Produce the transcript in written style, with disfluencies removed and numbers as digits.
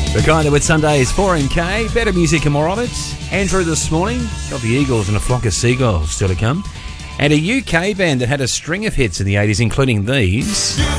The guy that with Sundays 4MK, better music and more of it. Andrew this morning, got the Eagles and a flock of seagulls still to come. And a UK band that had a string of hits in the 80s, including these.